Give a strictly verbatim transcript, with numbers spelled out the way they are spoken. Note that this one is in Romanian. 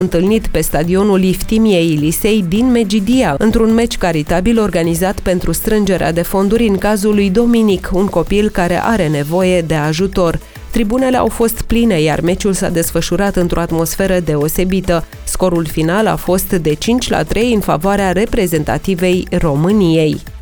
întâlnit pe stadionul Iftimiei Elisei din Megidia, într-un meci caritabil organizat pentru strângerea de fonduri în cazul lui Dominic, un copil care are nevoie de ajutor. Tribunele au fost pline, iar meciul s-a desfășurat într-o atmosferă deosebită. Scorul final a fost de cinci la trei în favoarea reprezentativei României.